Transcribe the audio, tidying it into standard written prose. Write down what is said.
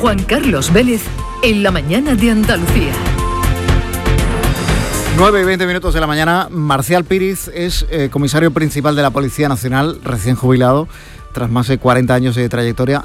Juan Carlos Vélez, en la mañana de Andalucía. 9:20 de la mañana. Marcial Píriz es comisario principal de la Policía Nacional, recién jubilado, tras más de 40 años de trayectoria.